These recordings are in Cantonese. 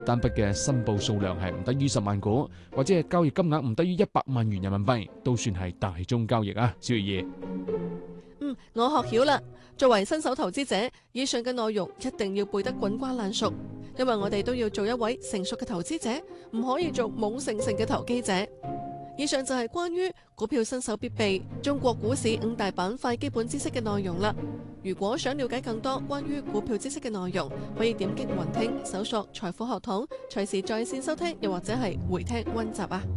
單筆嘅申報數量係唔低於10萬股，或者係交易金額唔低於100萬元人民幣，都算係大宗交易啊。小月兒， 我學曉啦。作為新手投資者，以上嘅內容一定要背得滾瓜爛熟，因為我哋都要做一位成熟嘅投資者，唔可以做懵盛盛嘅投機者。以上就係關於股票新手必備中國股市5大板塊基本知識嘅內容啦。如果想了解更多關於股票知識嘅內容，可以點擊雲聽搜索財富學堂，隨時在線收聽，又或者係回聽溫習啊。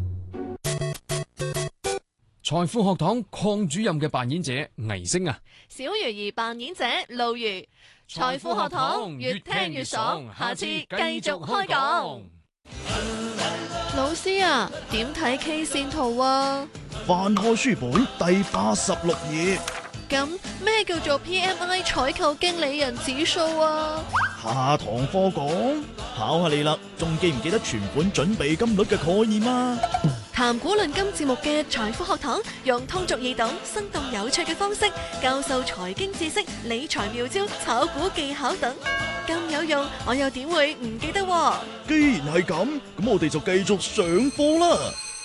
財富學堂鄺主任嘅扮演者倪星啊， 小魚兒扮演者路如。財富學堂越聽越爽，下次繼續開講。老師啊，點睇 K 線圖啊？ 翻開書本第86頁。 咁咩叫做 PMI 採購經理人指數啊？ 下堂課講，考下你啦，仲記唔記得存款準備金率嘅概念啊？ 談股論金節目嘅財富學堂，用通俗易懂、生動有趣嘅方式教授財經知識、理財妙招、炒股技巧等，咁有用，我又點會唔記得喎？ 既然係咁，咁我哋就繼續上課啦。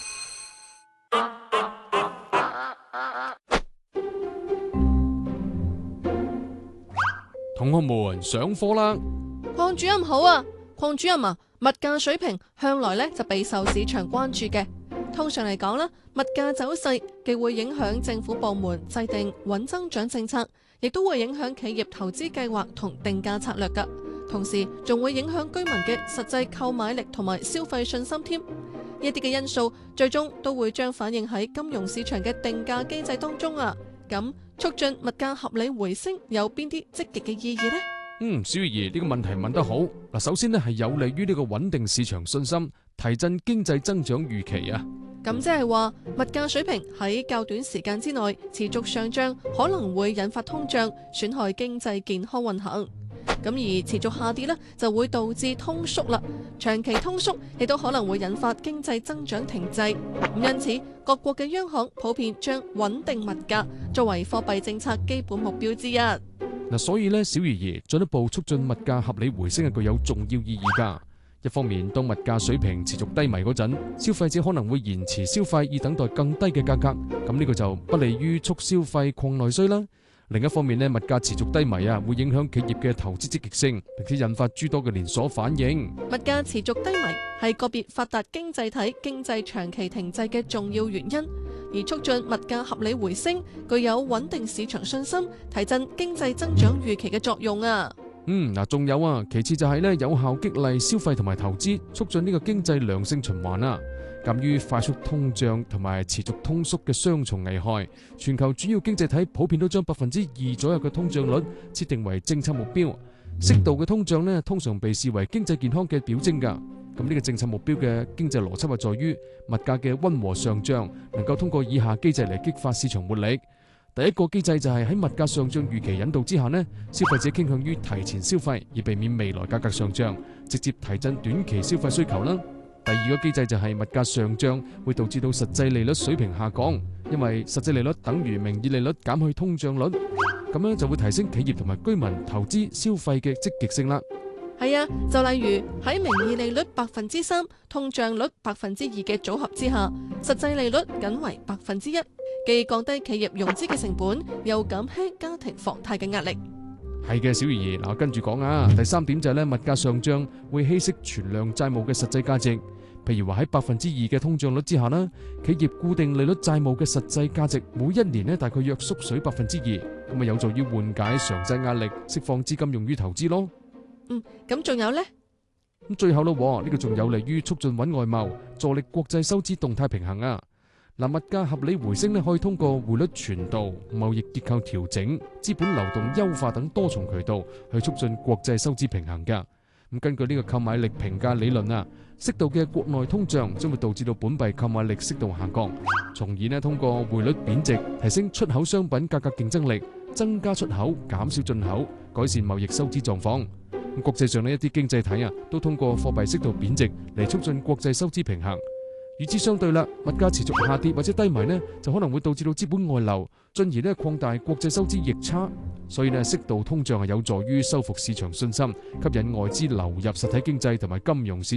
同學們上課啦！ 鄺主任好啊，鄺主任啊，物價水平向來咧就備受市場關注嘅。通常嚟講啦，物價走勢既會影響政府部門制定穩增長政策，亦都會影響企業投資計劃同定價策略㗎。同時仲會影響居民嘅實際購買力同埋消費信心添。呢啲嘅因素最終都會將反映喺金融市場嘅定價機制當中啊。咁促進物價合理回升有邊啲積極嘅意義呢？ 小月兒呢個問題問得好。嗱，首先呢係有利於呢個穩定市場信心，提振經濟增長預期啊。 咁即係話物價水平喺較短時間之內持續上漲，可能會引發通脹，損害經濟健康運行。咁而持續下跌呢，就會導致通縮啦。長期通縮亦都可能會引發經濟增長停滯。咁因此，各國嘅央行普遍將穩定物價作為貨幣政策基本目標之一。 所以呢，小月兒進一步促進物價合理回升係具有重要意義㗎。一方面，當物價水平持續低迷嗰陣，消費者可能會延遲消費，以等待更低嘅價格。咁呢個就不利於促消費、擴內需啦。另一方面呢，物價持續低迷啊，會影響企業嘅投資積極性，並且引發諸多嘅連鎖反應。 物價持續低迷係個別發達經濟體經濟長期停滯嘅重要原因，而促進物價合理回升，具有穩定市場信心、提振經濟增長預期嘅作用啊。 仲有啊，其次就係呢，有效激勵消費同埋投資，促進呢個經濟良性循環啊。鑒於快速通脹同埋持續通縮嘅雙重危害，全球主要經濟體普遍都將2%左右嘅通脹率設定為政策目標。適度嘅通脹呢，通常被視為經濟健康嘅表徵㗎。咁呢個政策目標嘅經濟邏輯係在於物價嘅溫和上漲，能夠通過以下機制嚟激發市場活力。第一個機制就係喺物價上漲預期引導之下呢，消費者傾向於提前消費，以避免未來價格上漲，直接提振短期消費需求啦。第二個機制就係物價上漲會導致到實際利率水平下降，因為實際利率等於名義利率減去通脹率，咁樣就會提升企業同埋居民投資消費嘅積極性啦。 係啊，就例如喺名義利率3%、通脹率2%嘅組合之下，實際利率僅為1%，既降低企業融資嘅成本，又減輕家庭房貸嘅壓力。 係嘅，小月兒，嗱，跟住講啊。第三點就係物價上漲會稀釋存量債務嘅實際價值，譬如話喺2%嘅通脹率之下啦，企業固定利率債務嘅實際價值每一年呢，大概約縮水2%，咁啊有助於緩解償債壓力，釋放資金用於投資咯。 咁仲有呢？ 咁最後咯，呢個仲有利於促進穩外貿，助力國際收支動態平衡啊。嗱，物價合理回升呢，可以通過匯率傳導、貿易結構調整、資本流動優化等多重渠道去促進國際收支平衡㗎。咁根據呢個購買力評價理論啊，適度嘅國內通脹將會導致到本幣購買力適度下降，從而呢通過匯率貶值提升出口商品價格競爭力，增加出口，減少進口，改善貿易收支狀況。咁國際上呢一啲經濟體啊，都通過貨幣適度貶值嚟促進國際收支平衡。與之相對啦，物價持續下跌或者低迷呢，就可能會導致到資本外流，進而呢擴大國際收支逆差。 所以呢，適度通脹係有助於修復市場信心，吸引外資流入實體經濟同埋金融市場。